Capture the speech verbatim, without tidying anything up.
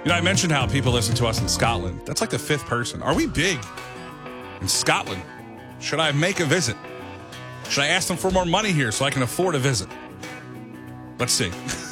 You know, I mentioned how people listen to us in Scotland. That's like the fifth person. Are we big in Scotland? Should I make a visit? Should I ask them for more money here so I can afford a visit? Let's see.